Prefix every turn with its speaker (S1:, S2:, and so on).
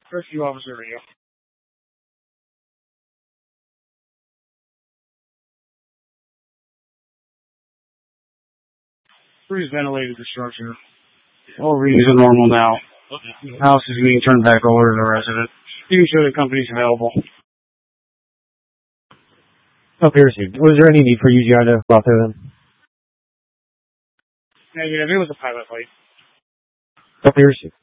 S1: Rescue officer radio. Freeze ventilated the structure. All readings are normal now. The house is being turned back over to the resident. You can show the company's available.
S2: Up here, Steve. Was there any need for UGI to go out there then?
S1: Negative. It was a pilot flight.
S2: Up here, Steve.